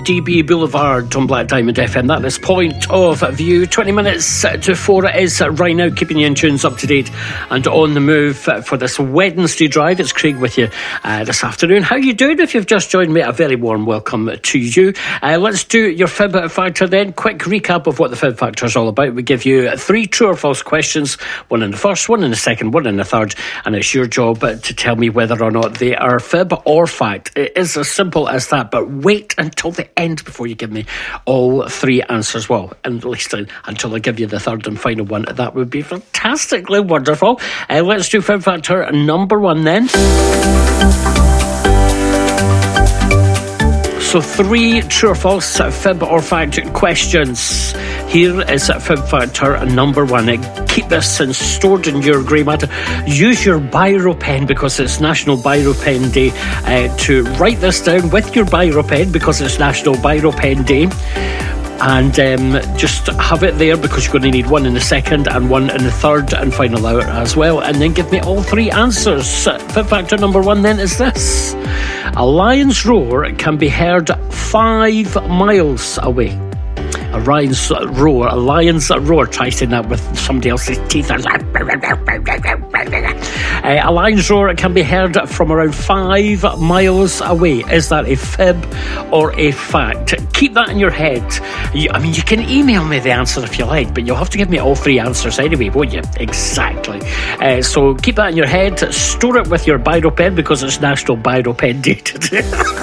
DB Boulevard on Black Diamond FM. That is Point of View. 20 minutes to 4 it is right now, keeping you in tunes up to date and on the move for this Wednesday drive. It's Craig with you this afternoon. How are you doing? If you've just joined me, a very warm welcome to you. Let's do your Fib Factor then. Quick recap of what the Fib Factor is all about. We give you 3 true or false questions, one in the first, one in the second, one in the third, and it's your job to tell me whether or not they are fib or fact. It is as simple as that, but wait until the end before you give me all 3 answers. Well, at least until I give you the third and final one. That would be fantastically wonderful. Let's do Fib Factor number 1 then. So 3 true or false, fib or fact questions. Here is Fib Factor number 1. Keep this and stored in your grey matter. Use your biro pen because it's National Biro Pen Day to write this down with your biro pen because it's National Biro Pen Day. And just have it there because you're going to need one in the second and one in the third and final hour as well. And then give me all 3 answers. Fib Factor number 1 then is this. A lion's roar can be heard 5 miles away. A lion's roar. Try saying that with somebody else's teeth. A lion's roar can be heard from around 5 miles away. Is that a fib or a fact? Keep that in your head. You can email me the answer if you like, but you'll have to give me all 3 answers anyway, won't you? Exactly. So keep that in your head. Store it with your biro pen because it's National Biro Pen Day today.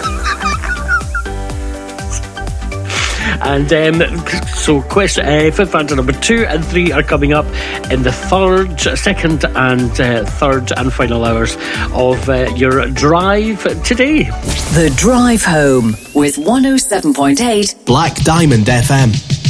And so Fib Factor number 2 and 3 are coming up in the second and third and final hours of your drive today. The Drive Home with 107.8 Black Diamond FM.